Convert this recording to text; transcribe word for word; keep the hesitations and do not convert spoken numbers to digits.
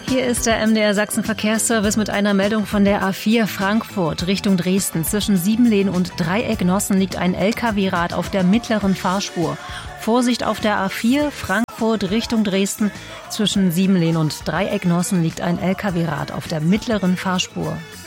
Hier ist der M D R Sachsen Verkehrsservice mit einer Meldung von der A vier Frankfurt Richtung Dresden. Zwischen Siebenlehn und Dreiecknossen liegt ein L K W-Rad auf der mittleren Fahrspur. Vorsicht auf der A vier Frankfurt Richtung Dresden. Zwischen Siebenlehn und Dreiecknossen liegt ein L K W-Rad auf der mittleren Fahrspur.